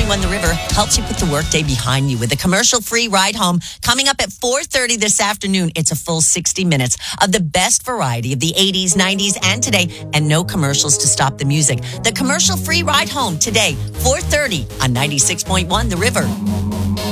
96.1 The River helps you put the workday behind you with a commercial-free ride home coming up at 4:30 this afternoon. It's a full 60 minutes of the best variety of the 80s, 90s, and today, and no commercials to stop the music. The commercial-free ride home today, 4:30 on 96.1 The River.